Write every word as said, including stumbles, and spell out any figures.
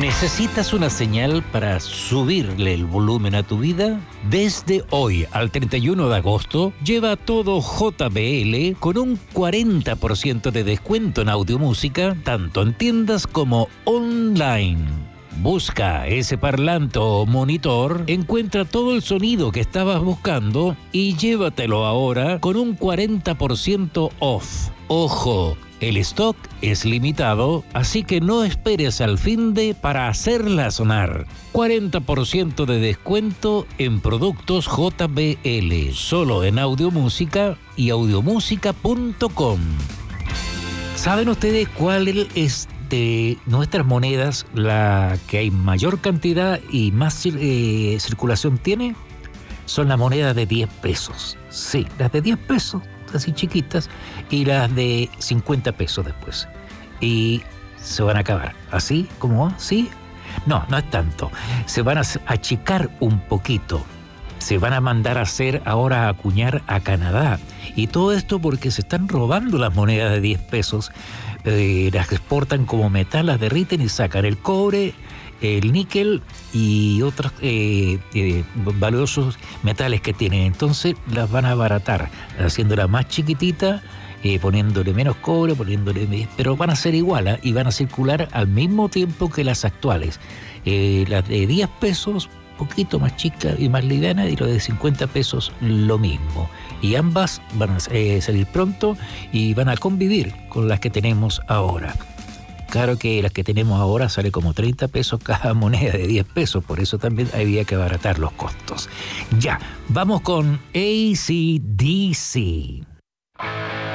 ¿Necesitas una señal para subirle el volumen a tu vida? Desde hoy al treinta y uno de agosto, lleva todo J B L con un cuarenta por ciento de descuento en audiomúsica, tanto en tiendas como online. Busca ese parlante o monitor, encuentra todo el sonido que estabas buscando y llévatelo ahora con un cuarenta por ciento off. ¡Ojo! El stock es limitado, así que no esperes al finde para hacerla sonar. cuarenta por ciento de descuento en productos J B L, solo en Audiomúsica y audiomúsica punto com. ¿Saben ustedes cuál es de nuestras monedas la que hay mayor cantidad y más eh, circulación tiene? Son las monedas de diez pesos. Sí, las de diez pesos. Así chiquitas, y las de cincuenta pesos después. Y se van a acabar. ¿Así? ¿Cómo va? ¿Sí? No, no es tanto. Se van a achicar un poquito. Se van a mandar a hacer ahora a acuñar a Canadá. Y todo esto porque se están robando las monedas de diez pesos. Eh, las exportan como metal, las derriten y sacan el cobre, el níquel y otros eh, eh, valiosos metales que tienen. Entonces las van a abaratar, haciéndola más chiquitita, eh, poniéndole menos cobre, poniéndole, pero van a ser igual, ¿eh? Y van a circular al mismo tiempo que las actuales. Eh, las de diez pesos, poquito más chica y más liviana, y las de cincuenta pesos lo mismo. Y ambas van a eh, salir pronto y van a convivir con las que tenemos ahora. Claro que las que tenemos ahora sale como treinta pesos cada moneda de diez pesos, por eso también había que abaratar los costos. Ya, vamos con A C/D C.